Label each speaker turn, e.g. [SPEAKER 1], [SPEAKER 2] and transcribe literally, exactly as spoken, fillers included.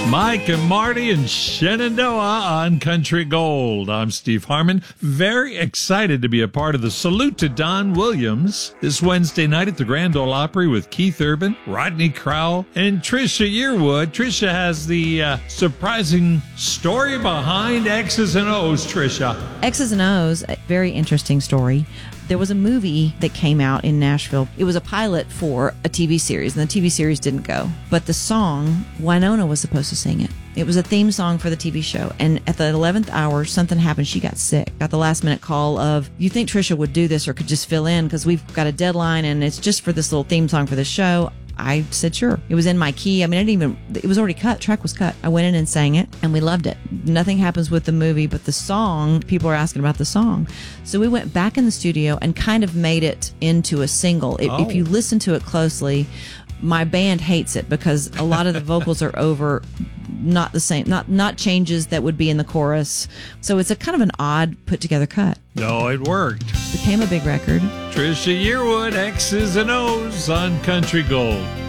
[SPEAKER 1] Mike and Marty and Shenandoah on Country Gold. I'm Steve Harmon. Very excited to be a part of the Salute to Don Williams this Wednesday night at the Grand Ole Opry with Keith Urban, Rodney Crowell, and Trisha Yearwood. Trisha has the uh, surprising story behind X's and O's, Trisha.
[SPEAKER 2] X's and O's, a very interesting story. There was a movie that came out in Nashville. It was a pilot for a T V series, and the T V series didn't go. But the song, Winona was supposed to sing it. It was a theme song for the T V show. And at the eleventh hour, something happened. She got sick. Got the last minute call of, you think Trisha would do this or could just fill in because we've got a deadline and it's just for this little theme song for the show. I said, sure. It was in my key. I mean, I didn't even, it was already cut. Track was cut. I went in and sang it and we loved it. Nothing happens with the movie, but the song, people are asking about the song. So we went back in the studio and kind of made it into a single. If,
[SPEAKER 1] Oh.
[SPEAKER 2] if you listen to it closely, my band hates it because a lot of the vocals are over, not the same, not, not changes that would be in the chorus. So it's a kind of an odd put together cut.
[SPEAKER 1] No, it worked.
[SPEAKER 2] Became a big record.
[SPEAKER 1] Trisha Yearwood, X's and O's on Country Gold.